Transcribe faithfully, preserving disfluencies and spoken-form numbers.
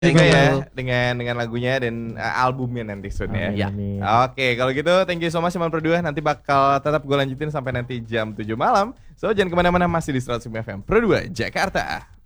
juga ya dengan dengan lagunya dan uh, albumnya nanti soon ya. Ya. Oke, kalau gitu thank you so much Simon Produa. Nanti bakal tetap gue lanjutin sampai nanti jam tujuh malam. So jangan kemana-mana, masih di seratus lima F M Produa Jakarta.